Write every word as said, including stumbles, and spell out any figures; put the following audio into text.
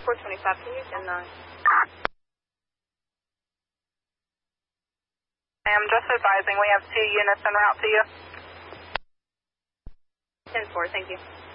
four twenty-five, can you send nine? I'm just advising we have two units en route to you. ten four, thank you.